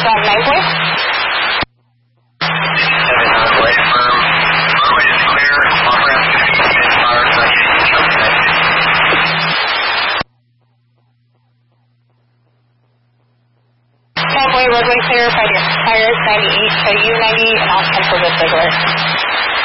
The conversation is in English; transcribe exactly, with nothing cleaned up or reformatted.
on nine point. seven runway firm. Runway is clear. Off ramp fifteen power ninety-eight. Trust ninety-eight. nine point roadway clear. Fire ninety-eight to U ninety and off tempo with Ziegler.